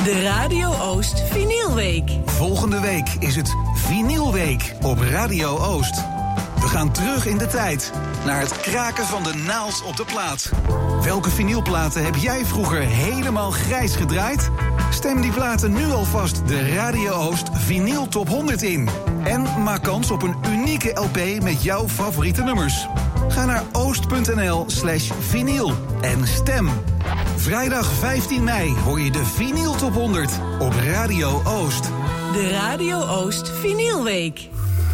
De Radio Oost Vinylweek. Volgende week is het Vinylweek op Radio Oost. We gaan terug in de tijd, naar het kraken van de naald op de plaat. Welke vinylplaten heb jij vroeger helemaal grijs gedraaid? Stem die platen nu alvast de Radio Oost Vinyl Top 100 in. En maak kans op een unieke LP met jouw favoriete nummers. Ga naar oost.nl/vinyl en stem. Vrijdag 15 mei hoor je de Vinyl Top 100 op Radio Oost. De Radio Oost Vinylweek.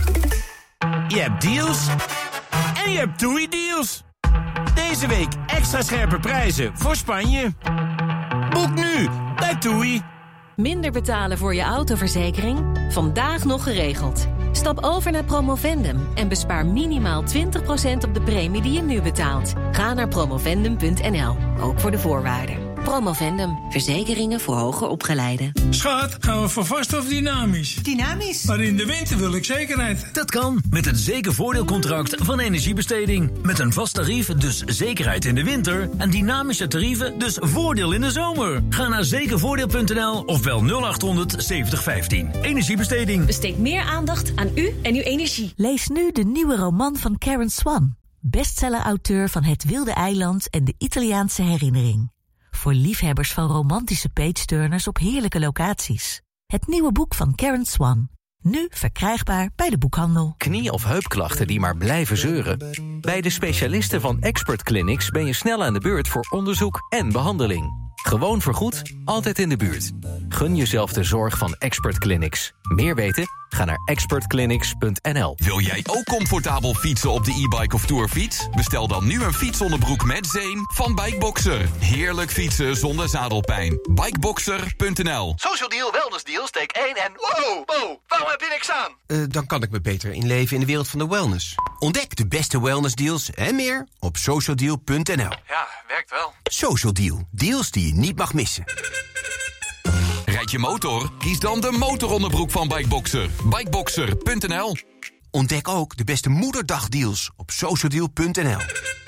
Je hebt deals en je hebt TUI-deals. Deze week extra scherpe prijzen voor Spanje. Boek nu bij TUI. Minder betalen voor je autoverzekering? Vandaag nog geregeld. Stap over naar Promovendum en bespaar minimaal 20% op de premie die je nu betaalt. Ga naar promovendum.nl, ook voor de voorwaarden. Promovendum, verzekeringen voor hoger opgeleiden. Schat, gaan we voor vast of dynamisch? Dynamisch. Maar in de winter wil ik zekerheid. Dat kan met het zekervoordeelcontract van Energiebesteding. Met een vast tarief, dus zekerheid in de winter. En dynamische tarieven, dus voordeel in de zomer. Ga naar zekervoordeel.nl of bel 0800 7015. Energiebesteding. Besteed meer aandacht aan u en uw energie. Lees nu de nieuwe roman van Karen Swan. Bestseller-auteur van Het Wilde Eiland en de Italiaanse Herinnering. Voor liefhebbers van romantische page-turners op heerlijke locaties. Het nieuwe boek van Karen Swan. Nu verkrijgbaar bij de boekhandel. Knie- of heupklachten die maar blijven zeuren? Bij de specialisten van Expert Clinics ben je snel aan de beurt voor onderzoek en behandeling. Gewoon vergoed, altijd in de buurt. Gun jezelf de zorg van Expert Clinics. Meer weten? Ga naar expertclinics.nl. Wil jij ook comfortabel fietsen op de e-bike of tourfiets? Bestel dan nu een fietsonderbroek met zeem van Bikeboxer. Heerlijk fietsen zonder zadelpijn. Bikeboxer.nl. Social Deal, Wellness Deal, steek 1 en... Wow, waarom heb je niks aan? Dan kan ik me beter inleven in de wereld van de wellness. Ontdek de beste wellness deals en meer op socialdeal.nl. Ja, werkt wel. Social Deal, deals die je niet mag missen. Rijd je motor? Kies dan de motoronderbroek van Bikeboxer. Bikeboxer.nl. Ontdek ook de beste moederdagdeals op socialdeal.nl.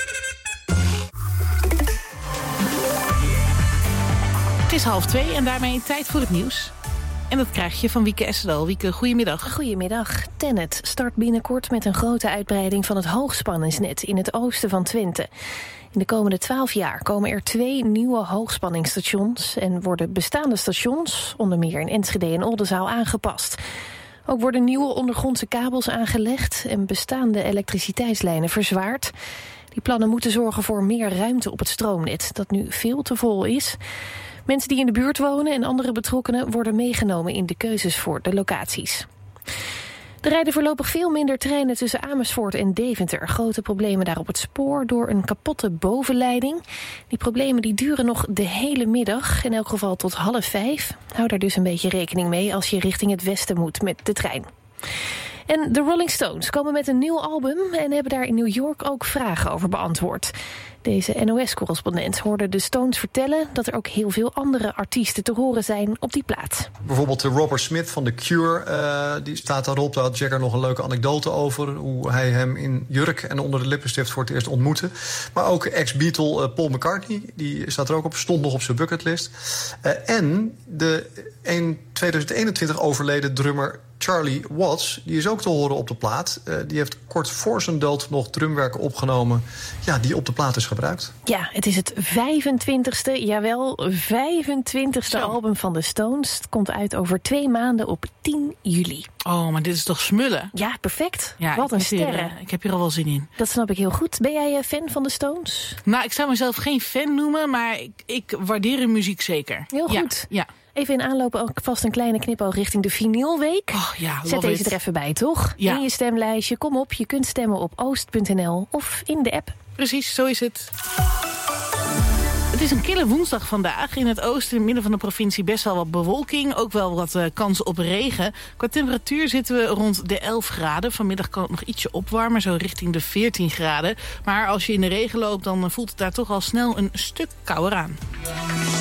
Het is 1:30 en daarmee tijd voor het nieuws. En dat krijg je van Wieke Essedal. Wieke, goedemiddag. Goedemiddag. TenneT start binnenkort met een grote uitbreiding van het hoogspanningsnet in het oosten van Twente. In de komende 12 jaar komen er 2 nieuwe hoogspanningsstations en worden bestaande stations, onder meer in Enschede en Oldenzaal, aangepast. Ook worden nieuwe ondergrondse kabels aangelegd en bestaande elektriciteitslijnen verzwaard. Die plannen moeten zorgen voor meer ruimte op het stroomnet, dat nu veel te vol is. Mensen die in de buurt wonen en andere betrokkenen worden meegenomen in de keuzes voor de locaties. Er rijden voorlopig veel minder treinen tussen Amersfoort en Deventer. Grote problemen daar op het spoor door een kapotte bovenleiding. Die problemen die duren nog de hele middag, in elk geval tot 4:30. Hou daar dus een beetje rekening mee als je richting het westen moet met de trein. En de Rolling Stones komen met een nieuw album en hebben daar in New York ook vragen over beantwoord. Deze NOS-correspondent hoorde de Stones vertellen dat er ook heel veel andere artiesten te horen zijn op die plaat. Bijvoorbeeld Robert Smith van The Cure, die staat daarop. Daar had Jagger nog een leuke anekdote over, hoe hij hem in jurk en onder de lippenstift voor het eerst ontmoette. Maar ook ex-Beatle Paul McCartney, die staat er ook op, stond nog op zijn bucketlist. En de in 2021 overleden drummer Charlie Watts, die is ook te horen op de plaat. Die heeft kort voor zijn dood nog drumwerken opgenomen, die op de plaat is gebruikt. Ja, het is het 25e, jawel, 25e album van de Stones. Het komt uit over 2 maanden op 10 juli. Oh, maar dit is toch smullen? Ja, perfect. Ja, wat een sterren. Ik heb hier al wel zin in. Dat snap ik heel goed. Ben jij fan van de Stones? Nou, ik zou mezelf geen fan noemen, maar ik waardeer hun muziek zeker. Heel goed. Ja. Even in aanloop ook vast een kleine knipoog richting de Vinylweek. Oh, ja, zet deze er even bij, toch? Ja. In je stemlijstje. Kom op, je kunt stemmen op oost.nl of in de app. Precies, zo is het. Het is een kille woensdag vandaag. In het oosten, in het midden van de provincie, best wel wat bewolking. Ook wel wat kans op regen. Qua temperatuur zitten we rond de 11 graden. Vanmiddag kan het nog ietsje opwarmen, zo richting de 14 graden. Maar als je in de regen loopt, dan voelt het daar toch al snel een stuk kouder aan.